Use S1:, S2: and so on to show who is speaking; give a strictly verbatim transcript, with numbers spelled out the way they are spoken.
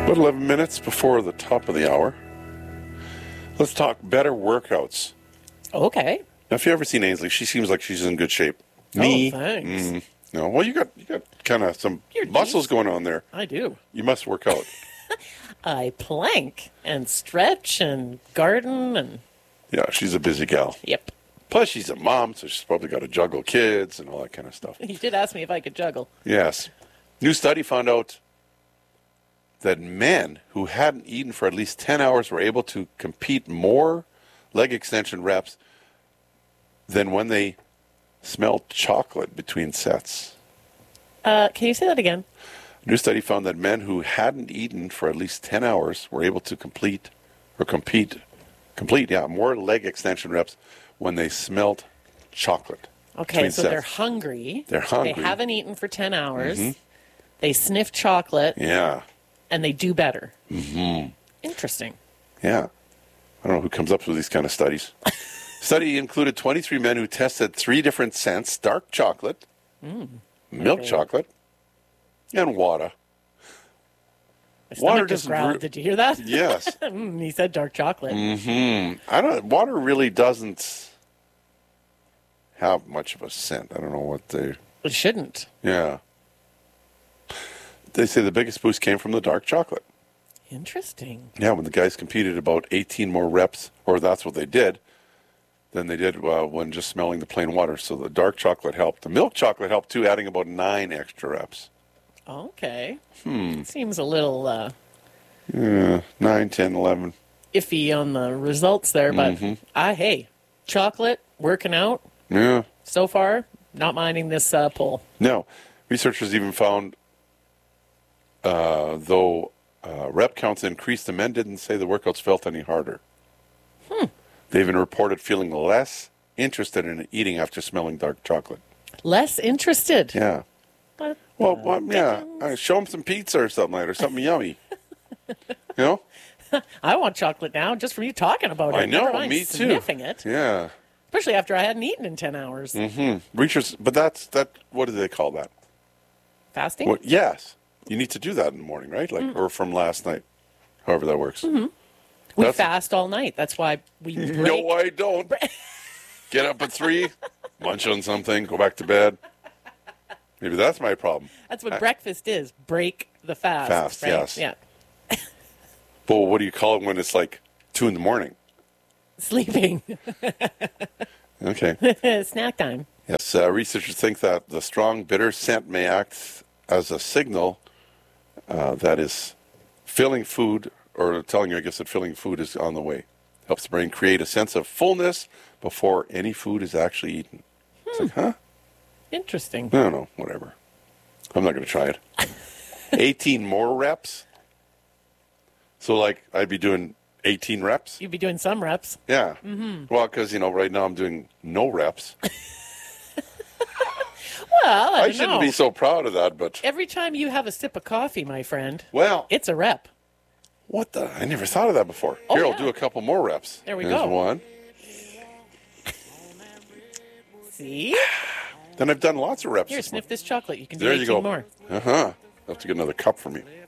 S1: About eleven minutes before the top of the hour. Let's talk better workouts.
S2: Okay.
S1: Now, if you ever seen Ainsley, she seems like she's in good shape.
S2: Oh,
S1: Me,
S2: thanks.
S1: mm, no. Well, you got you got kind of some
S2: You're
S1: muscles
S2: decent.
S1: going on there.
S2: I do.
S1: You must work out.
S2: I plank and stretch and garden and
S1: Yeah, she's a busy gal.
S2: yep.
S1: Plus, she's a mom, so she's probably got to juggle kids and all that kind of stuff.
S2: You did ask me if I could juggle.
S1: Yes. New study found out that men who hadn't eaten for at least ten hours were able to compete more leg extension reps than when they smelled chocolate between sets.
S2: Uh, can you say that again?
S1: A new study found that men who hadn't eaten for at least ten hours were able to complete or compete, complete, yeah, more leg extension reps when they smelled chocolate.
S2: Okay,
S1: between
S2: so
S1: sets.
S2: they're hungry.
S1: They're hungry.
S2: They haven't eaten for ten hours.
S1: Mhm.
S2: They sniff chocolate
S1: Yeah,
S2: and they do better. Mm-hmm. Interesting.
S1: yeah. I don't know who comes up with these kind of studies. Study included twenty-three men who tested three different scents: dark chocolate, milk
S2: Okay.
S1: chocolate, and water.
S2: My
S1: Water
S2: stomach just
S1: doesn't
S2: growled.
S1: re-
S2: Did you hear that?
S1: Yes.
S2: Mm, he said dark chocolate.
S1: Mm-hmm. I don't. Water really doesn't have much of a scent. I don't know what they.
S2: It shouldn't.
S1: Yeah. They say the biggest boost came from the dark chocolate.
S2: Interesting.
S1: Yeah, when the guys competed about eighteen more reps, or that's what they did, than they did uh, when just smelling the plain water. So the dark chocolate helped. The milk chocolate helped too, adding about nine extra reps.
S2: Okay.
S1: Hmm.
S2: Seems a little uh,
S1: Yeah, nine, ten, eleven.
S2: iffy on the results there, but
S1: Mm-hmm.
S2: I hey, chocolate, working out,
S1: Yeah.
S2: so far, not minding this uh, poll.
S1: No. Researchers even found, uh, though uh, rep counts increased, the men didn't say the workouts felt any harder.
S2: Hmm.
S1: They even reported feeling less interested in eating after smelling dark chocolate.
S2: Less interested.
S1: Yeah.
S2: But,
S1: Well,
S2: uh,
S1: well yeah. Uh, show them some pizza or something like that, or something yummy. You know?
S2: I want chocolate now just from you talking about it.
S1: I know,
S2: Never mind
S1: me too.
S2: Sniffing it,
S1: Yeah.
S2: especially after I hadn't eaten in ten hours.
S1: Hmm. Researchers, but that's, that. What do they call that?
S2: Fasting.
S1: What, yes. You need to do that in the morning, right? Like, or from last night. However that works.
S2: We
S1: That's-
S2: fast all night. That's why we break.
S1: No, I don't. Get up at three, munch on something, go back to bed. Maybe that's my problem.
S2: That's what breakfast is. Break the fast.
S1: Fast,
S2: right?
S1: yes.
S2: Yeah.
S1: But what do you call it when it's like two in the morning?
S2: Sleeping.
S1: Okay.
S2: Snack time.
S1: Yes, uh, researchers think that the strong, bitter scent may act as a signal uh, that is filling food, or telling you, I guess, that filling food is on the way. Helps the brain create a sense of fullness before any food is actually eaten. It's like, huh?
S2: Interesting.
S1: I don't know, whatever. I'm not going to try it. eighteen more reps? So, like, I'd be doing eighteen reps?
S2: You'd be doing some reps.
S1: Yeah. Mm-hmm. Well, because, you know, right now I'm doing no reps.
S2: Well, I,
S1: I
S2: don't
S1: shouldn't
S2: know.
S1: be so proud of that, but,
S2: Every time you have a sip of coffee, my friend,
S1: well,
S2: it's a rep.
S1: what the? I never thought of that before.
S2: Oh,
S1: Here,
S2: yeah.
S1: I'll do a couple more reps.
S2: There we
S1: There's
S2: go.
S1: one.
S2: See?
S1: Then I've done lots of reps.
S2: Here,
S1: this
S2: sniff this chocolate. You can do
S1: There
S2: eighteen
S1: you go.
S2: more.
S1: Uh-huh. I'll have to get another cup for me.